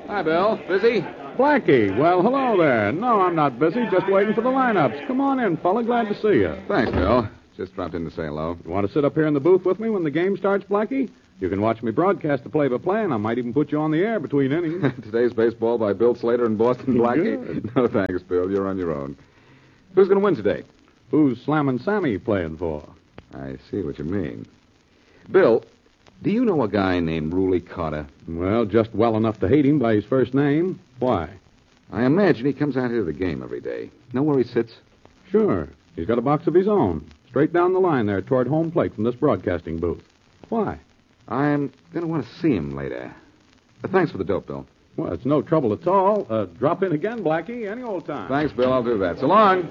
Hi, Bill. Busy? Blackie, well, hello there. No, I'm not busy. Just waiting for the lineups. Come on in, fella. Glad to see you. Thanks, Bill. Just dropped in to say hello. You want to sit up here in the booth with me when the game starts, Blackie? You can watch me broadcast the play-by-play, and I might even put you on the air between innings. Today's baseball by Bill Slater and Boston Blackie? Good. No, thanks, Bill. You're on your own. Who's going to win today? Who's Slammin' Sammy playing for? I see what you mean. Bill, do you know a guy named Ruley Carter? Well, just well enough to hate him by his first name. Why? I imagine he comes out here to the game every day. Know where he sits? Sure. He's got a box of his own. Straight down the line there toward home plate from this broadcasting booth. Why? I'm going to want to see him later. Thanks for the dope, Bill. Well, it's no trouble at all. Drop in again, Blackie, any old time. Thanks, Bill. I'll do that. So long.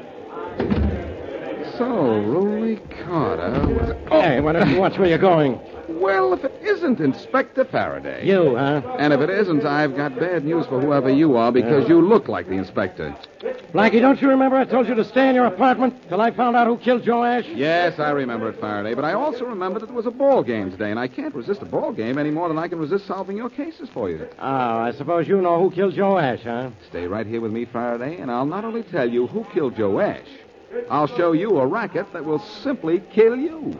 So, Ruley Carter was... Hey, why don't you watch where you're going? Well, if it isn't Inspector Faraday. You, huh? And if it isn't, I've got bad news for whoever you are because you look like the inspector. Blackie, don't you remember I told you to stay in your apartment till I found out who killed Joe Ash? Yes, I remember it, Faraday, but I also remember that there was a ball game today, and I can't resist a ball game any more than I can resist solving your cases for you. Oh, I suppose you know who killed Joe Ash, huh? Stay right here with me, Faraday, and I'll not only tell you who killed Joe Ash, I'll show you a racket that will simply kill you.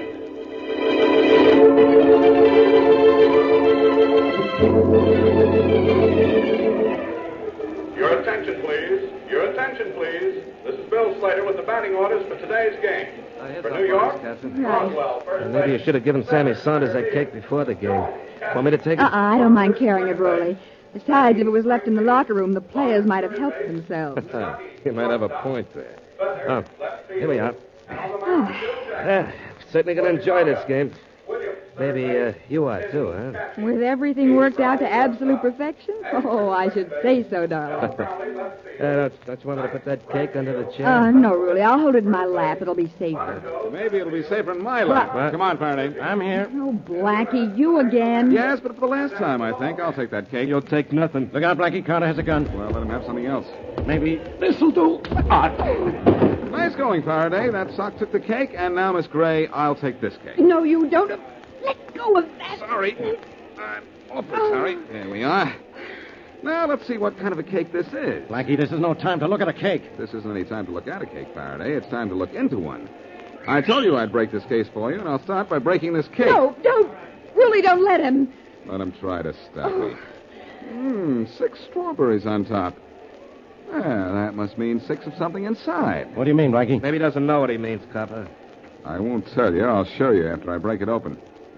Your attention, please. Your attention, please. This is Bill Slater with the batting orders for today's game. For New York, Roswell, first Maybe you base. should have given Sammy Saunders that cake before the game. Want me to take it? I don't mind carrying it, Rolly. Besides, if it was left in the locker room, the players might have helped themselves. You might have a point there. Oh, here we are. Certainly going to enjoy this game. Maybe you are, too, huh? With everything worked out to absolute perfection? Oh, I should say so, darling. Don't you want me to put that cake under the chair? No, Rolly. I'll hold it in my lap. It'll be safer. Maybe it'll be safer in my lap. What? Come on, Faraday. I'm here. Oh, Blackie, you again. Yes, but for the last time, I think. I'll take that cake. You'll take nothing. Look out, Blackie. Carter has a gun. Well, let him have something else. Maybe this'll do. Nice going, Faraday. That sock took the cake, and now, Miss Gray, I'll take this cake. No, you don't. Let go of that. Sorry. I'm awfully sorry. There we are. Now, let's see what kind of a cake this is. Blackie, this is no time to look at a cake. This isn't any time to look at a cake, Faraday. It's time to look into one. I told you I'd break this case for you, and I'll start by breaking this cake. No, don't. Rolly, don't let him. Let him try to stop me. 6 strawberries on top. Well, that must mean 6 of something inside. What do you mean, Blackie? Maybe he doesn't know what he means, Copper. I won't tell you. I'll show you after I break it open.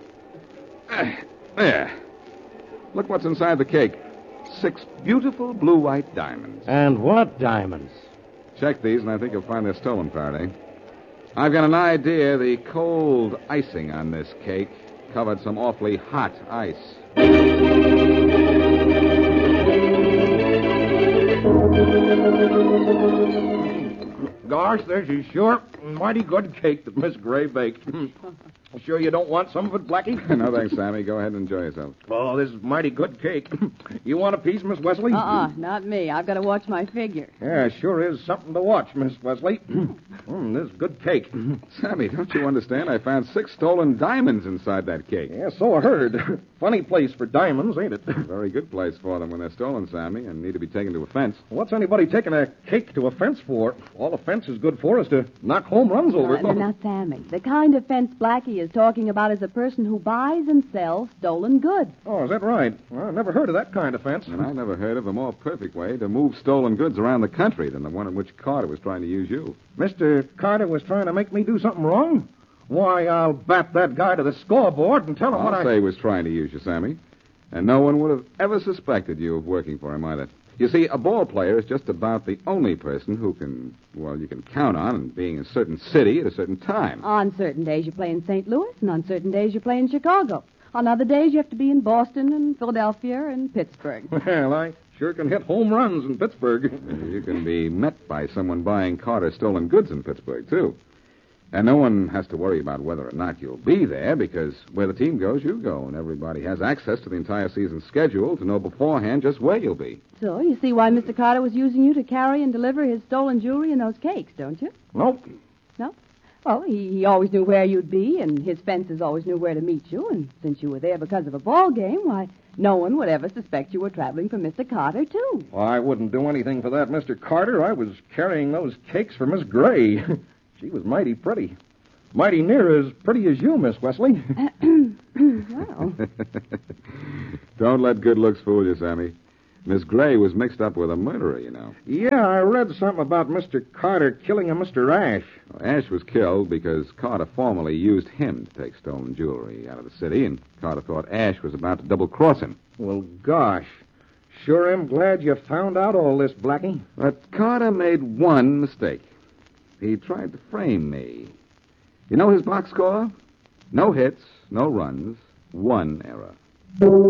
There. Look what's inside the cake. 6 beautiful blue-white diamonds. And what diamonds? Check these, and I think you'll find they're stolen, Faraday. I've got an idea the cold icing on this cake covered some awfully hot ice. Gosh, this is sure mighty good cake that Miss Gray baked. Sure you don't want some of it, Blackie? No, thanks, Sammy. Go ahead and enjoy yourself. Oh, this is mighty good cake. You want a piece, Miss Wesley? Not me. I've got to watch my figure. Yeah, sure is something to watch, Miss Wesley. This is good cake. Sammy, don't you understand? I found 6 stolen diamonds inside that cake. Yeah, so I heard. Funny place for diamonds, ain't it? Very good place for them when they're stolen, Sammy, and need to be taken to a fence. What's anybody taking a cake to a fence for? All a fence is good for is to knock home runs over. Now, Sammy, the kind of fence Blackie is talking about is a person who buys and sells stolen goods. Oh, is that right? Well, I never heard of that kind of fence. And I never heard of a more perfect way to move stolen goods around the country than the one in which Carter was trying to use you. Mr. Carter was trying to make me do something wrong? Why, I'll bat that guy to the scoreboard and tell him what I'll say he was trying to use you, Sammy. And no one would have ever suspected you of working for him either. You see, a ball player is just about the only person who can, well, you can count on being in a certain city at a certain time. On certain days you play in St. Louis, and on certain days you play in Chicago. On other days you have to be in Boston and Philadelphia and Pittsburgh. Well, I sure can hit home runs in Pittsburgh. You can be met by someone buying Carter stolen goods in Pittsburgh, too. And no one has to worry about whether or not you'll be there, because where the team goes, you go, and everybody has access to the entire season's schedule to know beforehand just where you'll be. So you see why Mr. Carter was using you to carry and deliver his stolen jewelry and those cakes, don't you? Nope. No? Well, he always knew where you'd be, and his fences always knew where to meet you. And since you were there because of a ball game, why, no one would ever suspect you were traveling for Mr. Carter, too. Well, I wouldn't do anything for that, Mr. Carter. I was carrying those cakes for Miss Gray. She was mighty pretty. Mighty near as pretty as you, Miss Wesley. Well, Don't let good looks fool you, Sammy. Miss Gray was mixed up with a murderer, you know. Yeah, I read something about Mr. Carter killing a Mr. Ash. Ash was killed because Carter formerly used him to take stolen jewelry out of the city, and Carter thought Ash was about to double-cross him. Well, gosh. Sure am glad you found out all this, Blackie. But Carter made one mistake. He tried to frame me. You know his box score? No hits, no runs, one error.